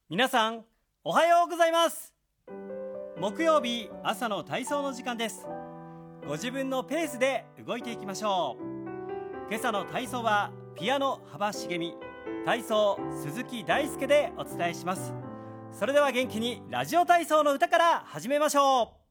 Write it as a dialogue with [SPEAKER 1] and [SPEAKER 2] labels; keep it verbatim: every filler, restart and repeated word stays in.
[SPEAKER 1] 皆さんおはようございます。木曜日朝の体操の時間です。ご自分のペースで動いていきましょう。今朝の体操はピアノ幅茂美、体操鈴木大輔でお伝えします。それでは元気にラジオ体操の歌から始めましょう。